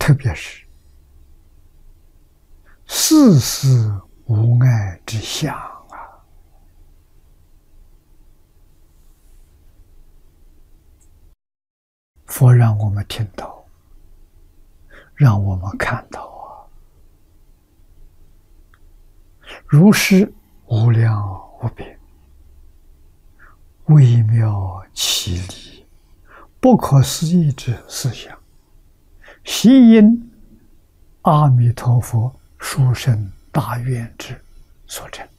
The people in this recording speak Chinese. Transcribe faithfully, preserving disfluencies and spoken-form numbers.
特别是事事无碍之相啊！佛让我们听到，让我们看到啊，如是无量无边，微妙其理，不可思议之思想，悉因阿弥陀佛殊胜大愿之所成。